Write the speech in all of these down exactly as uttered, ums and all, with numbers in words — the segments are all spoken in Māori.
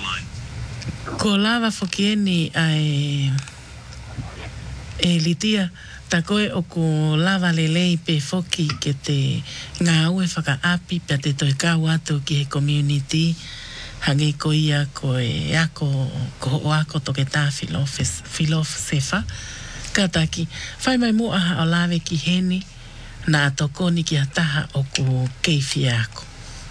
Ko lava fokieni ai e litia ta koe o ko lava lelei pe foki ke te ngā ue whaka api pe te toi kau atu ki he community hangi ko ia ko e ako ko o ako toke tā filosefa kataki whai mai mua aha o lawe ki heni na atokoni ki ataha o ko keifi ako.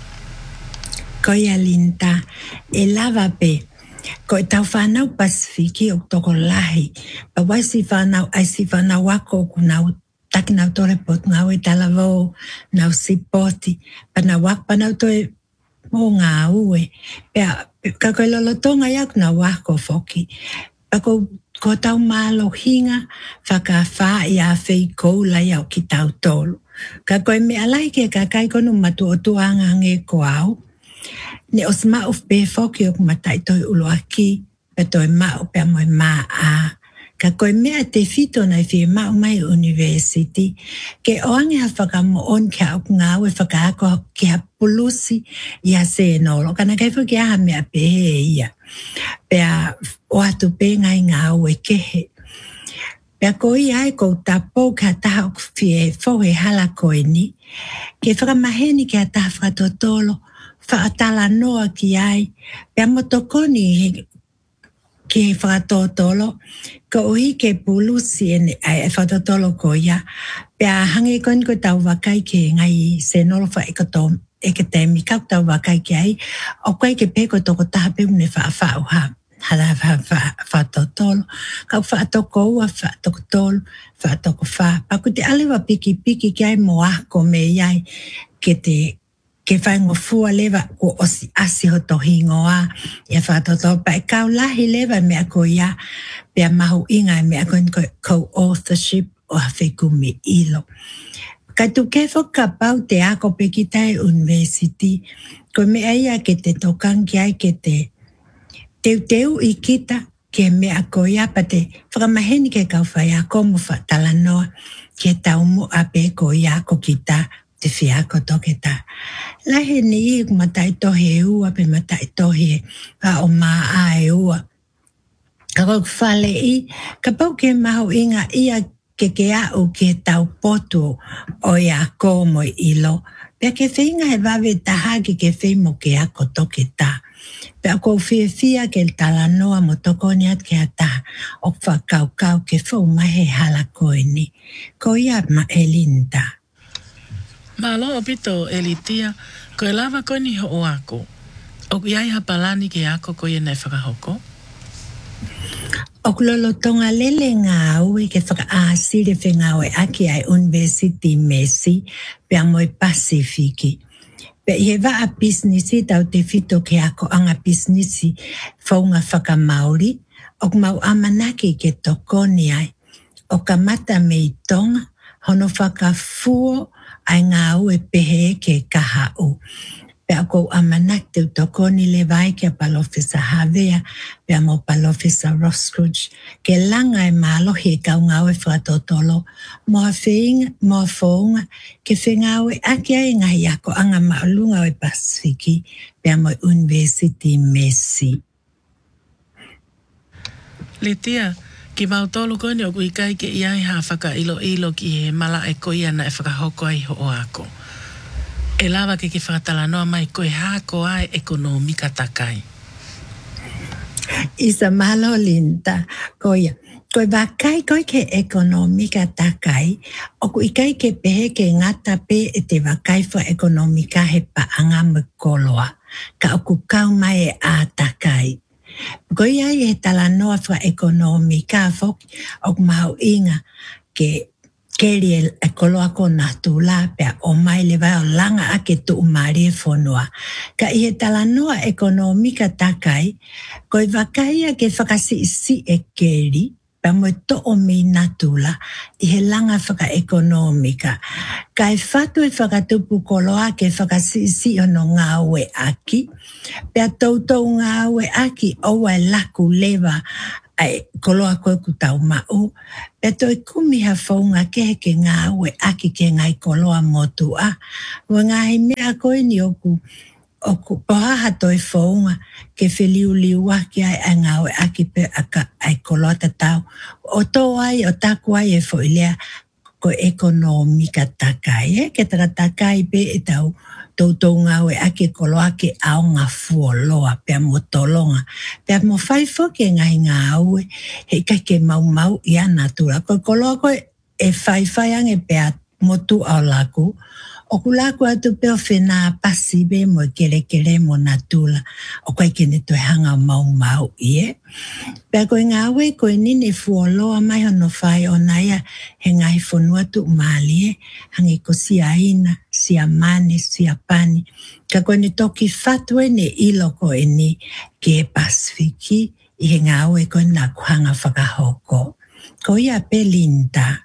Ko ia Linda e lava pe ko e tau whanau Pasifiki o toko lahi. Pa waisi whanau, aisi whanau wako ku nau taki nau tore pot ngau e talavau, nau sipoti, pa nau wako pa nau toe mo ngā ue. Pea, ka koe lolotonga iau nau wako foki. Pa ko, ko tau malo hinga, whaka wha i a whei koula iau ki tau tolu. Ka koe me alai ke ka kai konu matu o tuanga nge ko au. Ne os mau pe foki o matai toi uloaki pe toi mau pe moi ma a ka koe mea te fito nei fi mau mai university ke oange ha whaka mo on kia o ngā ue whaka ako ki ha pulusi i a se nolo kana kai whaki aha mea pe he ia pe a o atu pe ngai ngā ue kehe pe a koi ai ko tapo ka taha o fie fohe hala koe ni ke whaka maheni ke a taha whakatotolo whaatala noa ki ai, pia motokoni ki whaatotolo, ka uhi ke pulusi ene ai e whaatotolo ko ia, pia hangi koni ko tau wakai ke ngai se nolowha e kato e ke te mi kau tau wakai ke ai, o kai ke peko toko taha pe une wha whau ha, hala whaatotolo, kau whaatoko ua whaatokotolo, whaatoko wha, paku te alewa piki piki ki ai moako me iai ke te ke whaingo fua lewa ko osi asi ho tohi ngoa ia whātoto pa e kau lahi lewa mea ko ia pia mahu inga mea ko co-authorship o hawheku me ilo. Ka tu kefo ka pau te ako pekitai university ko mea ia ke te tokang ki ai ke te teu teu i kita ke mea ko ia pa te whakamaheni ke kau whai ako mo whatala noa ke tau mo ape ko ia ko kita te whiako toke ta. Lahe ni i matai tohe ua pe matai tohe a o maa a e ua. Ka kau whale i, ka pau ke mahu inga ia ke ke au ke tau potu o ia ko mo ilo. Pea ke whinga he wawe taha ki ke whimo ke ako toke ta. Pea ko whia whia ke tala noa mo toko ni at ke ata o whakau kau ke whau mahe hala koe ni. Ko ia ma e Linda. Malo o pito e litia, ko e lava koe ni ho o ako. O iai hapalani ke ako koe e nei whakahoko? O kulolo tonga lele ngā ue ke whakaasire whi ngā ue aki ai University Messi pe a moe Pasifiki. Pe i he waa businessi tau te fito ke ako anga businessi whaunga whakamauri o mau amanaki ke tokoni ai. O ka mata me i tonga hono whakafuo ai ngā ue pehe ke kahau. Pe ako amanak te tokoni le vai ke palofisa Havea, pe mo palofisa Roscrooge, ke langa e malohi e kau ngā ue whatotolo, mo a whinga, mo a whaunga, ke whinga ue aki ai ngahi ako anga maulunga ue Pasifiki, pe mo University Messi. Litia, ki mautolo koni o kui kai ke iai ha whaka ilo ilo ki he mala e koe ana e whakahoko ai ho o ako. E lawa ke ki whakatala noa mai koe hako ai ekonomika takai. Isa malo Linda, koia. Koe wakai koe ke ekonomika takai, o kui kai ke pehe ke ngata pe e te wakai wha ekonomika he paanga me koloa, ka oku kau mai e a takai. Koe ai e tala noa wha ekonomika fok o mau inga ke keri e koloa ko nā tūla pia o mai le vai o langa ake tu umari e whonua. Ka i he tala noa ekonomika takai, koe wakaia ke whakasi isi e keri, pia moe to o mi nā tūla i he langa whaka ekonomika. Ka e whatu e whakatupu koloa ke whakasi isi o no ngā ue aki, pia tautou ngā ue aki o e laku lewa ai koloa koe ku tau mau. Pea toi kumi ha whaunga ke ke ngā ue aki ke ngai koloa motu a. Wa ngā he mea koe ni oku o ku poha toi founga ke feliu liua ki ai angau e aki pe aka ai kolota tau. O to ai o taku ai e fo ilea ko ekonomika takai e ke tara takai pe e tau tau tau ngau e ake koloa ke au ngā fuoloa pia mo tolonga. Pia mo whaifo ke ngai ngau e he kai ke mau mau i a natura. Ko koloa ko e whaifai ange pia motu au laku. O ku laku atu peo whenā pasi be mo kere kere mo natula. O kai kene toi hanga mau mau i e. Pea koe ngā we koe nini fuoloa mai hono whai o naia he ngai whanua tu mali e. Hangi ko sia ina, sia mani, sia pani. Ka koe ni toki whatue ne ilo koe ni ke Pasifiki i he ngā we koe nā kuhanga whakahoko. Ko ia pe Linda.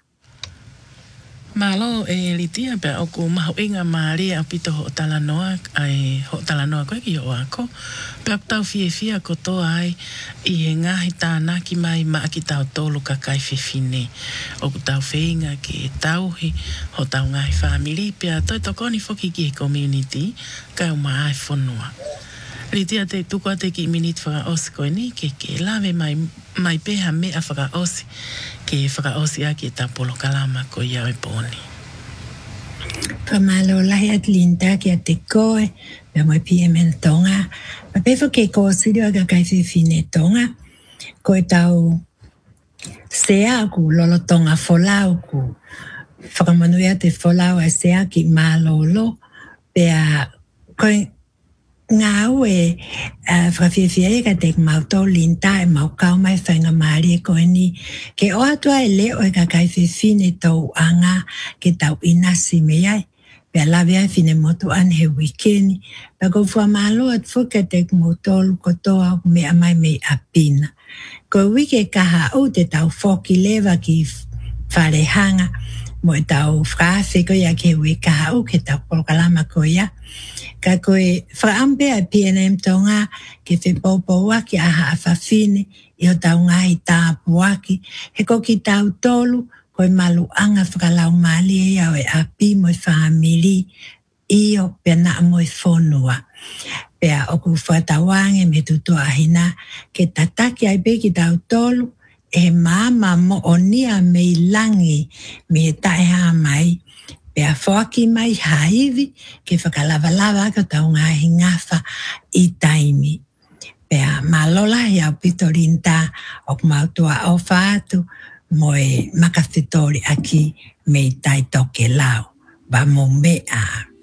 Malo e litia pe o ku mahu inga maari a pito ho talanoa ai ho talanoa koe ki o ako. Pe o tau fie fia kotoa ai i he ngahi tāna ki mai maa ki tau tolu ka kai whiwhine. O ku tau whenga ki e tauhi ho tau ngahi whamiri pe a toi tokoni foki ki he community kai o maa ai whanua. Litia te tukua te ki minit whaka osi koe ni ke ke lawe mai, mai peha mea whaka osi ke whaka osi a ki e tapolo kalama ko iau e pōni. Kamalo lahi at Linda ki a te koe, pia moi P M N tonga. Ma pefo ke ko sirio aga kai whiwhine tonga. Ko e tau sea ku lolo tonga folau ku. Whakamanuia te folau a sea ki malolo. Pia koe ngā ue uh, whakawhiawhia e ka te mauto Linda e mau kau mai whainga maari e koe ni. Ke o atua e leo e ka kai whiwhine tau anga ke tau inasi me ai. Pea lawe ai whine motu an he weekend. Pea ko fua malo at fuka te motolu kotoa me amai me apina. Ko wike kaha o te tau whoki lewa ki wharehanga. Mo e tau whaafe ko ia ke ue kaha o ke tau polokalama ko ia. Ka koe whaampe a P N M tonga ke whepaupo waki aha a whawhine i o tau ngahi tāpu waki. He ko ki tau tolu koe malu anga whakalau mali e au e api mo i whamiri i o pena mo i whonua. Pea o ku whatawange me tutua hina ke tataki ai pe ki tau tolu e mama mo o nia me i langi me taiha mai. Pea whoaki mai haivi ke whakalawalawa ka tau ngahi ngafa i taimi. Pea malola i au pito Linda o kumautua o whaatu mo e makawhitori aki me i tai toke lau. Ba mo mea.